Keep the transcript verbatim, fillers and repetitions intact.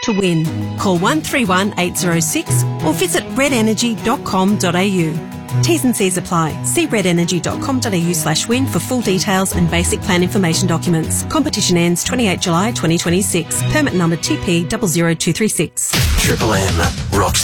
to win. Call one three one eight zero six or visit red energy dot com dot a u. T's and C's apply. See red energy dot com dot a u slash win for full details and basic plan information documents. Competition ends twenty-eighth of July twenty twenty-six. Permit number T P zero zero two three six. Triple M rocks